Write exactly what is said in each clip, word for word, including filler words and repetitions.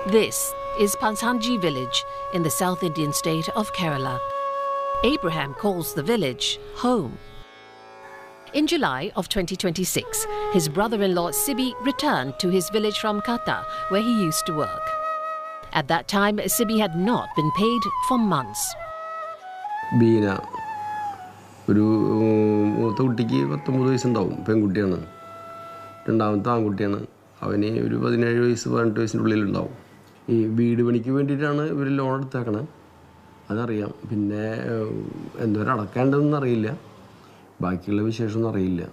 This is Panshanji village in the South Indian state of Kerala. Abraham calls the village home. In July of twenty twenty-six, his brother-in-law Sibi returned to his village from Qatar, where he used to work. At that time, Sibi had not been paid for months. Bina, ഒരു മൂത്ത കുട്ടിക്ക് പത്തൊമ്പത് വയസ്സുണ്ടാവും, പെൺകുട്ടിയാണ്. രണ്ടാമത്തെ ആൺകുട്ടിയാണ്. അവന് ഒരു പതിനേഴ് വയസ്സ് പതിനെട്ട് വയസ്സിൻ്റെ ഉള്ളിലുണ്ടാവും. ഈ വീട് പണിക്ക് വേണ്ടിയിട്ടാണ് ഇവർ ലോൺ എടുത്തേക്കണത്. അതറിയാം. പിന്നെ എന്തോരം അടക്കേണ്ടതെന്ന് അറിയില്ല. ബാക്കിയുള്ള വിശേഷമൊന്നും അറിയില്ല.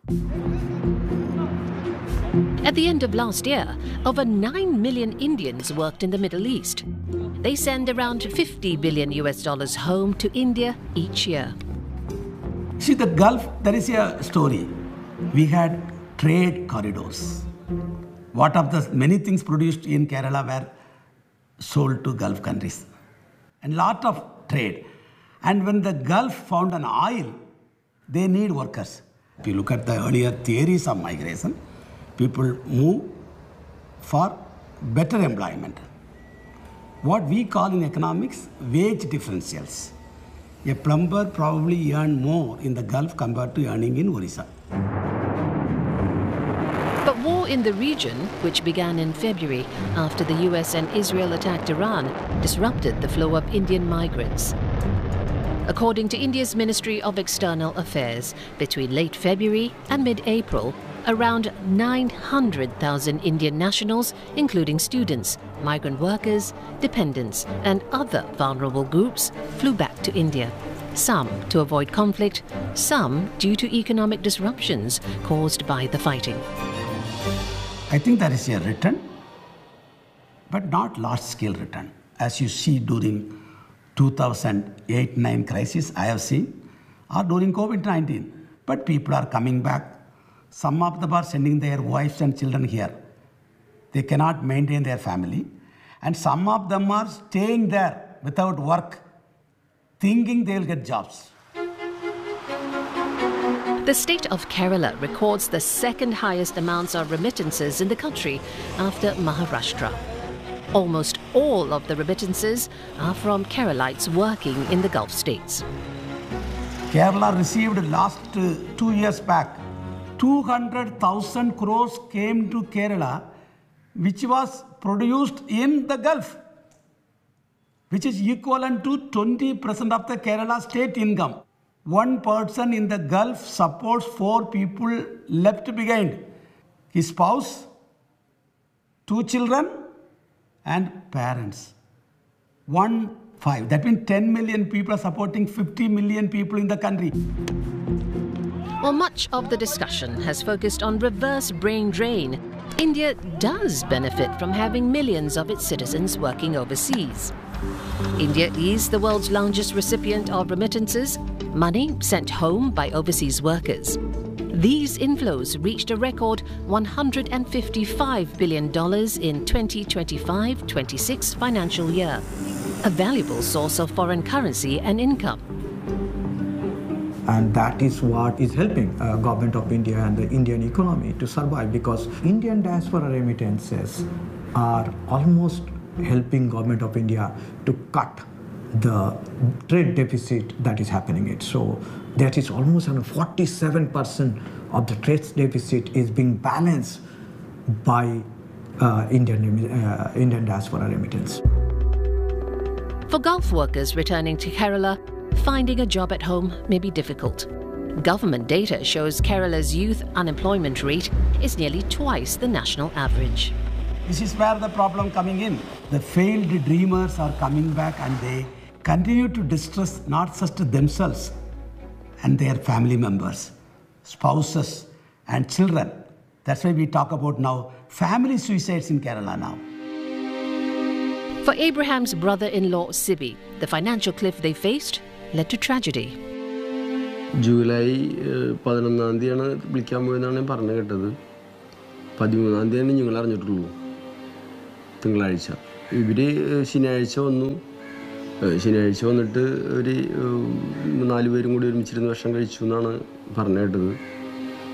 At the end of last year, over nine million Indians worked in the Middle East. They send around fifty billion U S dollars home to India each year. See, the Gulf, there is a story. We had trade corridors. What of the many things produced in Kerala were sold to Gulf countries. And lot of trade. And when the Gulf found an oil, they need workers. If you look at the earlier theories of migration, people move for better employment. What we call in economics, wage differentials. A plumber probably earned more in the Gulf compared to earning in Orissa. But war in the region, which began in February after the U S and Israel attacked Iran, disrupted the flow of Indian migrants. According to India's Ministry of External Affairs, between late February and mid-April, around nine hundred thousand Indian nationals, including students, migrant workers, dependents, and other vulnerable groups, flew back to India. Some to avoid conflict, some due to economic disruptions caused by the fighting. I think there is a return, but not large-scale return. As you see during two thousand eight nine crisis, I have seen, or during COVID nineteen. But people are coming back. Some of them are sending their wives and children here. They cannot maintain their family. And some of them are staying there without work, thinking they'll get jobs. The state of Kerala records the second highest amounts of remittances in the country after Maharashtra. Almost all of the remittances are from Keralites working in the Gulf states. Kerala received last uh, two years back, two hundred thousand crores came to Kerala, which was produced in the Gulf, which is equivalent to twenty percent of the Kerala state income. One person in the Gulf supports four people left behind. His spouse, two children, and parents. One, five. That means ten million people are supporting fifty million people in the country. While much of the discussion has focused on reverse brain drain, India does benefit from having millions of its citizens working overseas. India is the world's largest recipient of remittances, money sent home by overseas workers. These inflows reached a record one hundred fifty-five billion dollars in twenty twenty-five twenty-six financial year, a valuable source of foreign currency and income. And that is what is helping uh, government of India and the Indian economy to survive, because Indian diaspora remittances are almost helping government of India to cut the trade deficit that is happening. It so that is almost forty-seven percent of the trade deficit is being balanced by uh, Indian uh, Indian diaspora remittance. For Gulf workers returning to Kerala, finding a job at home may be difficult. Government data shows Kerala's youth unemployment rate is nearly twice the national average. This is where the problem coming in. The failed dreamers are coming back and they continue to distress not just themselves and their family members, spouses and children. That's why we talk about now family suicides in Kerala now. For Abraham's brother-in-law Sibi, the financial cliff they faced led to tragedy. July പതിനൊന്നാം തീയതിയാണ് വിളിക്കാൻ പോയെന്നാണ് ഞാൻ പറഞ്ഞു കേട്ടത്. പതിമൂന്നാം തീയതിയാണ് ഞങ്ങൾ അറിഞ്ഞിട്ടുള്ളൂ, തിങ്കളാഴ്ച. ഇവർ ശനിയാഴ്ച വന്നു. ശനിയാഴ്ച വന്നിട്ട് ഒരു നാല് പേരും കൂടി ഒരുമിച്ചിരുന്ന് ഭക്ഷണം കഴിച്ചു എന്നാണ് പറഞ്ഞു കേട്ടത്.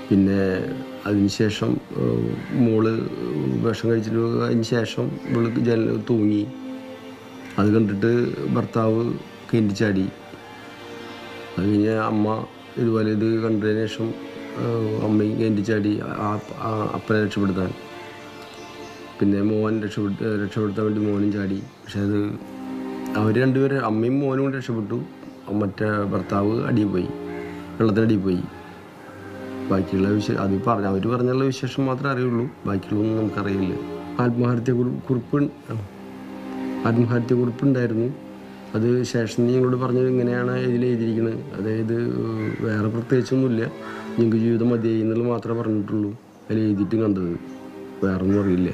പിന്നെ അതിനുശേഷം മോള് വിഷം കഴിച്ചിട്ട് അതിന് ശേഷം ഇവള് ജല തൂങ്ങി. അത് കണ്ടിട്ട് ഭർത്താവ് കിണറ്റി ചാടി. അത് കഴിഞ്ഞ് അമ്മ ഇതുപോലെ ഇത് കണ്ടതിന് ശേഷം അമ്മയും കിണറ്റി ചാടി അപ്പനെ രക്ഷപ്പെടുത്താൻ. പിന്നെ മോൻ രക്ഷപ്പെടുത്ത രക്ഷപ്പെടുത്താൻ വേണ്ടി മോനും ചാടി. പക്ഷെ അത് അവർ രണ്ടുപേരും അമ്മയും മോനും കൊണ്ട് രക്ഷപ്പെട്ടു. മറ്റേ ഭർത്താവ് അടിയിൽ പോയി, വെള്ളത്തിനടിയിൽ പോയി. ബാക്കിയുള്ള വിശേഷം അത് പറഞ്ഞ അവർ പറഞ്ഞുള്ള വിശേഷം മാത്രമേ അറിയുള്ളൂ. ബാക്കിയുള്ളതൊന്നും നമുക്കറിയില്ല. ആത്മഹത്യ കുറിപ്പ് ആത്മഹത്യ കുറിപ്പുണ്ടായിരുന്നു. അത് ശേഷം ഞങ്ങളോട് പറഞ്ഞത് ഇങ്ങനെയാണ് ഇതിൽ എഴുതിയിരിക്കുന്നത്. അതായത് വേറെ പ്രത്യേകിച്ചൊന്നുമില്ല, ഞങ്ങൾക്ക് ജീവിതം മതിയായി എന്നുള്ളത് മാത്രമേ പറഞ്ഞിട്ടുള്ളൂ. അതിൽ എഴുതിയിട്ടും കണ്ടത് വേറൊന്നും അറിയില്ല.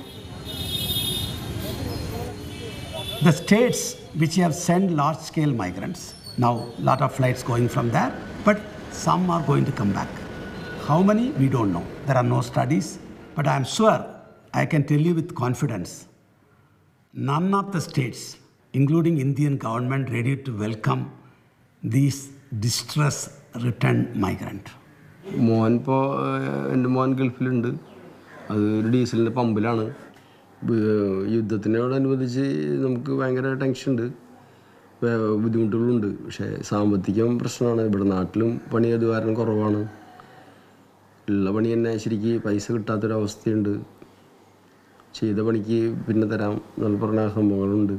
The states which have sent large-scale migrants, now a lot of flights going from there, but some are going to come back. How many? We don't know. There are no studies, but I am sure, I can tell you with confidence, none of the states, including Indian government, ready to welcome these distress returned migrant. മോൻ ഇപ്പോൾ എൻ്റെ മോൻ ഗൾഫിലുണ്ട്. അത് ഒരു ഡീസലിൻ്റെ പമ്പിലാണ്. യുദ്ധത്തിനോടനുബന്ധിച്ച് നമുക്ക് ഭയങ്കര ടെൻഷനുണ്ട്, ബുദ്ധിമുട്ടുകളുണ്ട്. പക്ഷേ സാമ്പത്തികം പ്രശ്നമാണ്. ഇവിടെ നാട്ടിലും പണി അത് കാരണം കുറവാണ്. ഉള്ള പണി തന്നെ ശരിക്ക് പൈസ കിട്ടാത്തൊരവസ്ഥയുണ്ട്. ചെയ്ത പണിക്ക് പിന്നെ തരാം എന്നുള്ള പറഞ്ഞ സംഭവങ്ങളുണ്ട്.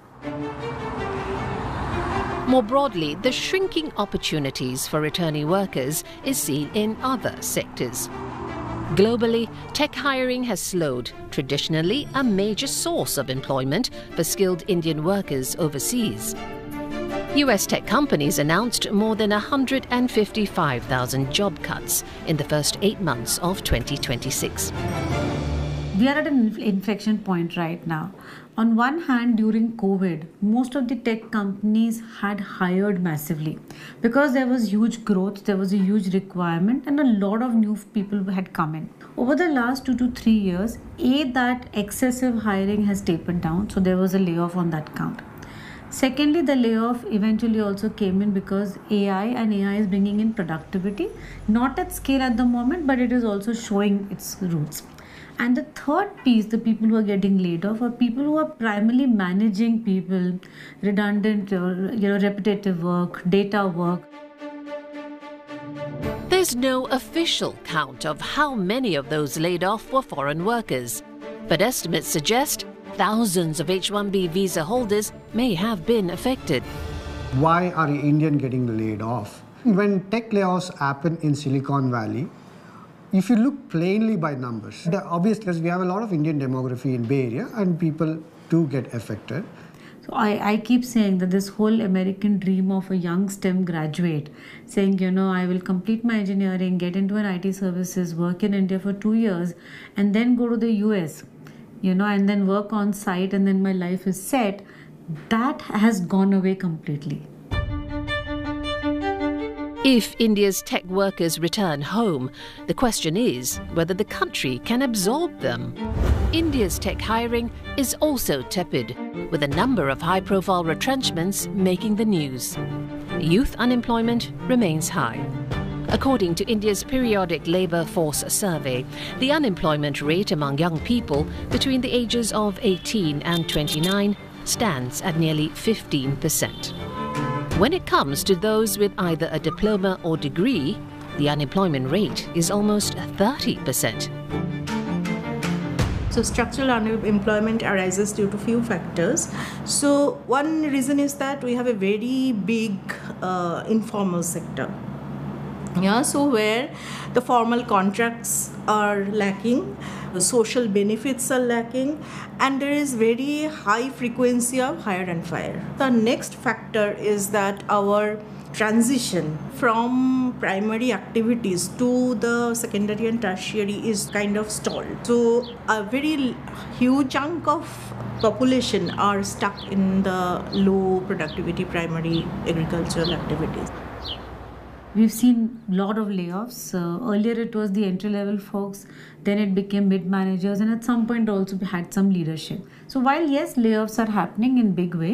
More broadly, the shrinking opportunities for returnee workers is seen in other sectors. Globally, tech hiring has slowed, traditionally a major source of employment for skilled Indian workers overseas. U S tech companies announced more than one hundred fifty-five thousand job cuts in the first eight months of twenty twenty-six. We are at an inflection point right now. On one hand, during COVID, most of the tech companies had hired massively because there was huge growth, there was a huge requirement, and a lot of new people had come in. Over the last two to three years, A, that excessive hiring has tapered down, so there was a layoff on that count. Secondly, the layoff eventually also came in because A I and A I is bringing in productivity, not at scale at the moment, but it is also showing its roots. And the third piece, the people who are getting laid off are people who are primarily managing people, redundant, you know, repetitive work, data work. There's no official count of how many of those laid off were foreign workers, but estimates suggest thousands of H one B visa holders may have been affected. Why are Indians getting laid off? When tech layoffs happen in Silicon Valley, if you look plainly by numbers, obviously we have a lot of Indian demography in Bay Area and people do get affected. So I, I keep saying that this whole American dream of a young STEM graduate saying, you know, I will complete my engineering, get into an I T services, work in India for two years and then go to the U S, you know, and then work on site and then my life is set, that has gone away completely. If India's tech workers return home, the question is whether the country can absorb them. India's tech hiring is also tepid, with a number of high-profile retrenchments making the news. Youth unemployment remains high. According to India's periodic labour force survey, the unemployment rate among young people between the ages of eighteen and twenty-nine stands at nearly fifteen percent. When it comes to those with either a diploma or degree, the unemployment rate is almost thirty percent. So structural unemployment arises due to few factors. So one reason is that we have a very big uh, informal sector. Yeah, so where the formal contracts are lacking, the social benefits are lacking, and there is very high frequency of hire and fire. The next factor is that our transition from primary activities to the secondary and tertiary is kind of stalled. So a very huge chunk of population are stuck in the low productivity primary agricultural activities. We've seen a lot of layoffs. Uh, earlier it was the entry-level folks, then it became mid-managers, and at some point also had some leadership. So while yes, layoffs are happening in big way,